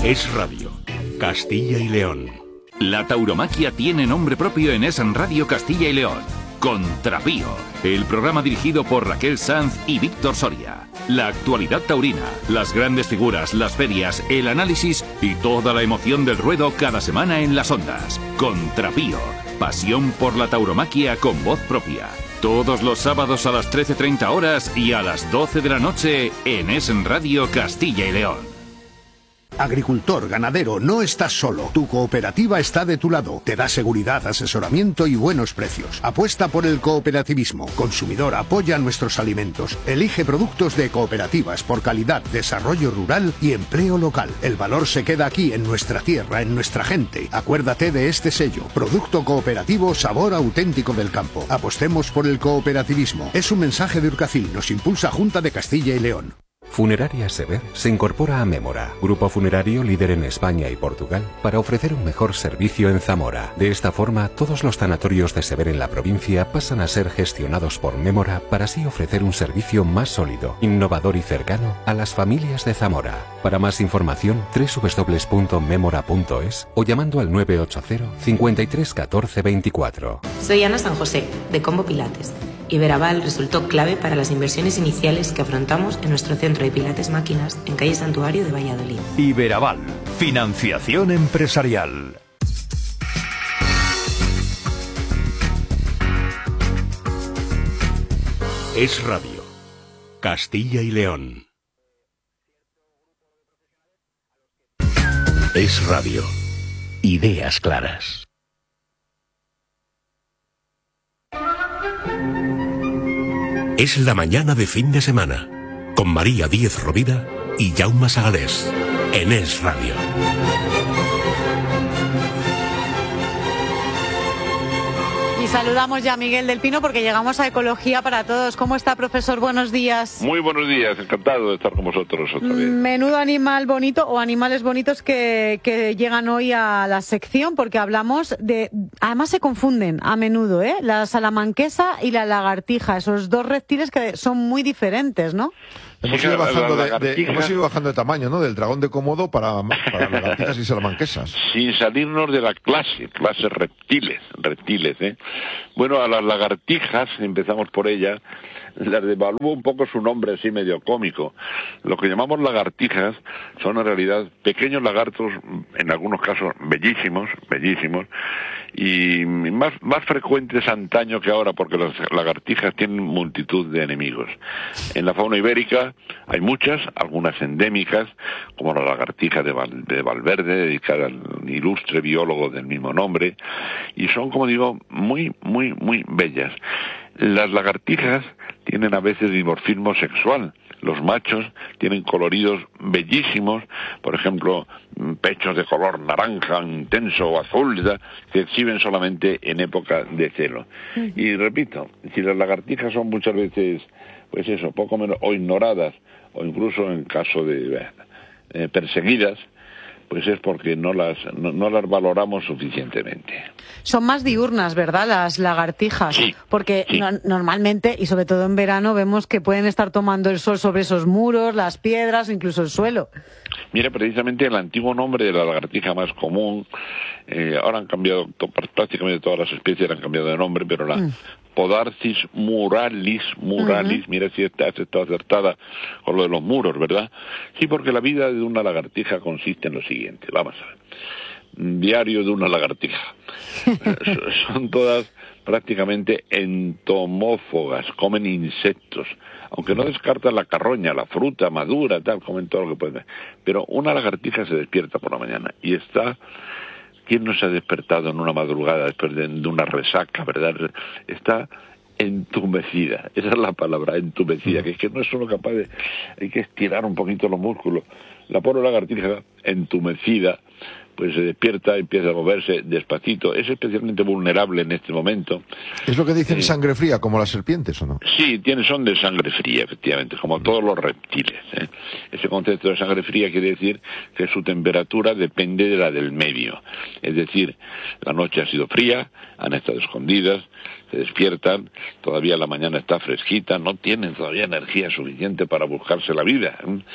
Es Radio, Castilla y León. La tauromaquia tiene nombre propio en Es Radio Castilla y León. Contrapío, el programa dirigido por Raquel Sanz y Víctor Soria. La actualidad taurina, las grandes figuras, las ferias, el análisis y toda la emoción del ruedo cada semana en las ondas. Contrapío, pasión por la tauromaquia con voz propia. Todos los sábados a las 13:30 horas y a las 12 de la noche en Es Radio Castilla y León. Agricultor, ganadero, no estás solo. Tu cooperativa está de tu lado. Te da seguridad, asesoramiento y buenos precios. Apuesta por el cooperativismo. Consumidor, apoya nuestros alimentos. Elige productos de cooperativas por calidad, desarrollo rural y empleo local. El valor se queda aquí, en nuestra tierra, en nuestra gente. Acuérdate de este sello. Producto cooperativo, sabor auténtico del campo. Apostemos por el cooperativismo. Es un mensaje de Urcacil. Nos impulsa Junta de Castilla y León. Funeraria Sever se incorpora a Mémora, grupo funerario líder en España y Portugal, para ofrecer un mejor servicio en Zamora. De esta forma, todos los tanatorios de Sever en la provincia pasan a ser gestionados por Mémora para así ofrecer un servicio más sólido, innovador y cercano a las familias de Zamora. Para más información, www.memora.es o llamando al 980 53 14 24. Soy Ana San José, de Combo Pilates. Iberaval resultó clave para las inversiones iniciales que afrontamos en nuestro centro de Pilates Máquinas en calle Santuario de Valladolid. Iberaval, financiación empresarial. Es Radio, Castilla y León. Es Radio, ideas claras. Es la mañana de fin de semana, con María Díez Rovira y Jaume Sagalés, en Es Radio. Y saludamos ya a Miguel del Pino porque llegamos a Ecología para Todos. ¿Cómo está, profesor? Buenos días. Muy buenos días, encantado de estar con vosotros otra vez. Menudo animal bonito o animales bonitos que llegan hoy a la sección, porque hablamos de... Además se confunden a menudo, ¿eh? La salamanquesa y la lagartija, esos dos reptiles que son muy diferentes, ¿no? Hemos ido bajando de tamaño, ¿no? Del dragón de Komodo para lagartijas y salamanquesas. Sin salirnos de la clase reptiles, ¿eh? Bueno, a las lagartijas, empezamos por ellas, las devalúo un poco su nombre así medio cómico. Lo que llamamos lagartijas son en realidad pequeños lagartos, en algunos casos bellísimos, y más frecuentes antaño que ahora, porque las lagartijas tienen multitud de enemigos. En la fauna ibérica hay muchas, algunas endémicas, como la lagartija de Valverde, dedicada al ilustre biólogo del mismo nombre, y son, como digo, muy bellas. Las lagartijas tienen a veces dimorfismo sexual. Los machos tienen coloridos bellísimos, por ejemplo, pechos de color naranja, intenso o azul, que exhiben solamente en época de celo. Y repito, si las lagartijas son muchas veces, pues eso, poco menos, o ignoradas, o incluso en caso de perseguidas, pues es porque no las valoramos suficientemente. Son más diurnas, ¿verdad?, las lagartijas. Sí. Porque sí. Normalmente, y sobre todo en verano, vemos que pueden estar tomando el sol sobre esos muros, las piedras o incluso el suelo. Mira, precisamente el antiguo nombre de la lagartija más común, ahora han cambiado, prácticamente todas las especies han cambiado de nombre, pero la Podarcis muralis, mira si has estado acertada con lo de los muros, ¿verdad? Sí, porque la vida de una lagartija consiste en lo siguiente, vamos a ver. Diario de una lagartija. Son todas prácticamente entomófogas, comen insectos, aunque no descartan la carroña, la fruta madura, tal, comen todo lo que pueden. Pero una lagartija se despierta por la mañana y está... ¿Quién no se ha despertado en una madrugada después de una resaca, verdad? Está entumecida, esa es la palabra, entumecida, que es que no es solo capaz de... Hay que estirar un poquito los músculos. La pobre lagartija, entumecida, pues se despierta, empieza a moverse despacito, es especialmente vulnerable en este momento. ¿Es lo que dicen sangre fría, como las serpientes, o no? Sí, son de sangre fría, efectivamente, como todos los reptiles, ¿eh? Ese concepto de sangre fría quiere decir que su temperatura depende de la del medio. Es decir, la noche ha sido fría, han estado escondidas, se despiertan, todavía la mañana está fresquita, no tienen todavía energía suficiente para buscarse la vida, ¿eh?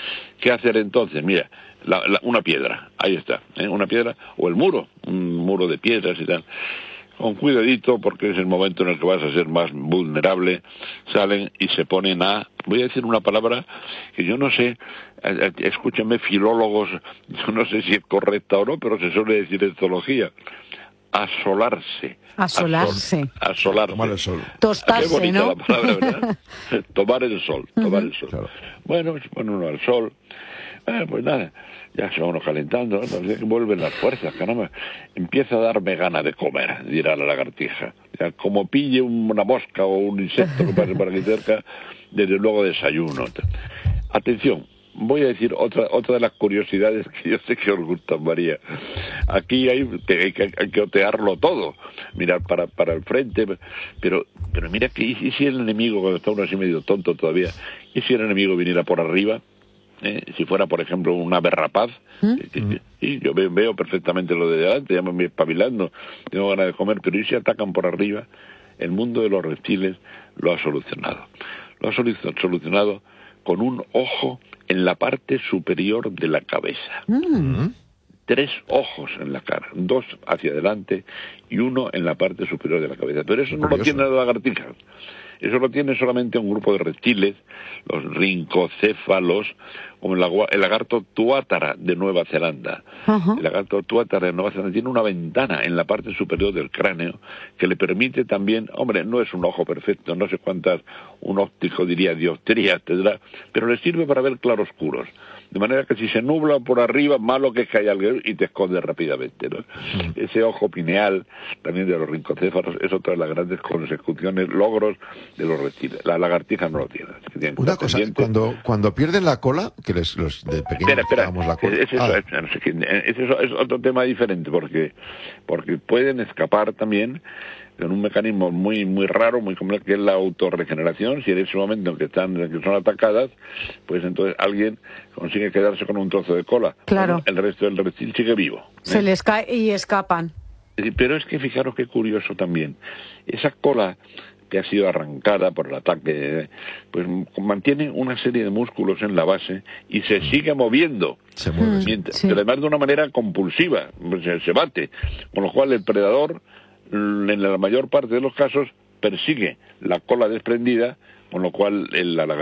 ¿Qué hacer entonces? Mira, una piedra, ahí está, una piedra, o el muro, un muro de piedras y tal. Con cuidadito, porque es el momento en el que vas a ser más vulnerable, salen y se ponen voy a decir una palabra que yo no sé, escúchenme filólogos, yo no sé si es correcta o no, pero se suele decir en zoología, asolarse. Asolarse. Asolarse. Tomar el sol. Tostarse, qué bonita ¿no? la palabra, ¿verdad? Tomar el sol, tomar el sol. Claro. Bueno, se pone uno al sol, pues nada, ya se va uno calentando, ¿no? Entonces vuelven las fuerzas, caramba. Empieza a darme gana de comer, dirá la lagartija. Ya, como pille una mosca o un insecto que pase por aquí cerca, desde luego desayuno. Atención, voy a decir otra de las curiosidades que yo sé que os gustan, María. Aquí hay que otearlo todo, mirar para el frente, pero mira que y si el enemigo, cuando está uno así medio tonto todavía, y si el enemigo viniera por arriba, si fuera, por ejemplo, un ave rapaz, y yo veo perfectamente lo de delante, ya me voy espabilando, tengo ganas de comer, pero ¿y si atacan por arriba? El mundo de los reptiles lo ha solucionado. Lo ha solucionado con un ojo en la parte superior de la cabeza. 3 ojos en la cara, 2 hacia adelante y 1 en la parte superior de la cabeza. Pero eso no lo tiene la lagartija. Eso lo tiene solamente un grupo de reptiles, los rincocéfalos, como el lagarto tuátara de Nueva Zelanda. Uh-huh. El lagarto tuátara de Nueva Zelanda tiene una ventana en la parte superior del cráneo que le permite también, hombre, no es un ojo perfecto, no sé cuántas, un óptico diría dioptrías tendrá, pero le sirve para ver claroscuros. De manera que si se nubla por arriba, malo que es que haya alguien y te esconde rápidamente, ¿no? Ese ojo pineal, también de los rincocéfalos, es otra de las grandes consecuciones, logros de los reptiles. Las lagartijas no lo tienen. Una cosa, cuando pierden la cola, que los de pequeños quitábamos la cola. Eso es otro tema diferente, porque pueden escapar también con un mecanismo muy muy raro, muy complejo, que es la autorregeneración. Si en ese momento en que son atacadas, pues entonces alguien consigue quedarse con un trozo de cola. Claro. El resto del reptil sigue vivo. Se les cae y escapan. Pero es que fijaros qué curioso también. Esa cola que ha sido arrancada por el ataque, pues mantiene una serie de músculos en la base y se sigue moviendo. Se mueve. Pero además de una manera compulsiva, se bate. Con lo cual el predador, en la mayor parte de los casos, persigue la cola desprendida, con lo cual la